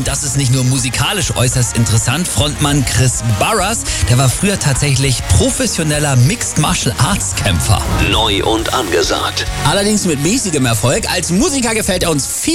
Und das ist nicht nur musikalisch äußerst interessant. Frontmann Chris Burrers, der war früher tatsächlich professioneller Mixed Martial Arts Kämpfer. Neu und angesagt. Allerdings mit mäßigem Erfolg. Als Musiker gefällt er uns viel